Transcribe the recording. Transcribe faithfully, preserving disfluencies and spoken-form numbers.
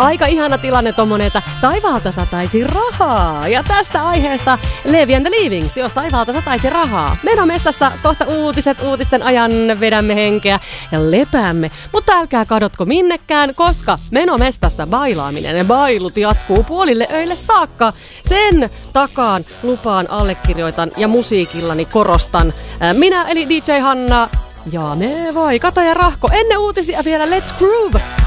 Aika ihana tilanne tommonen, että taivaalta sataisi rahaa. Ja tästä aiheesta Levi and the Leavings, jos taivaalta sataisi rahaa. Menomestassa kohta uutiset, uutisten ajan vedämme henkeä ja lepäämme. Mutta älkää kadotko minnekään, koska Menomestassa bailaaminen ja bailut jatkuu puolille öille saakka. Sen takaan lupaan, allekirjoitan ja musiikillani korostan. Minä eli D J Hanna ja me vai Kata ja Rahko. Ennen uutisia vielä Let's Groove!